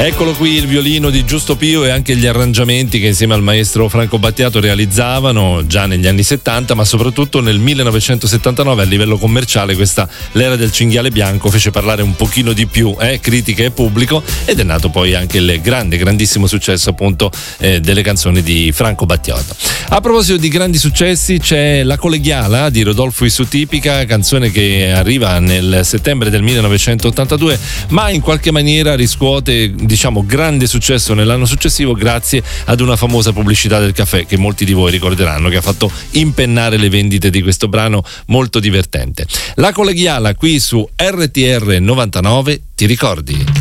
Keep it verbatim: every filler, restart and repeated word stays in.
Eccolo qui il violino di Giusto Pio e anche gli arrangiamenti che insieme al maestro Franco Battiato realizzavano già negli anni settanta, ma soprattutto nel millenovecentosettantanove a livello commerciale questa L'era del cinghiale bianco fece parlare un pochino di più eh, critica e pubblico, ed è nato poi anche il grande, grandissimo successo appunto eh, delle canzoni di Franco Battiato. A proposito di grandi successi, c'è La Collegiala di Rodolfo Issutipica, canzone che arriva nel settembre del millenovecentottantadue, ma in qualche maniera riscuote, diciamo, grande successo nell'anno successivo grazie ad una famosa pubblicità del caffè che molti di voi ricorderanno, che ha fatto impennare le vendite di questo brano molto divertente. La Collegiala qui su R T R novantanove, ti ricordi?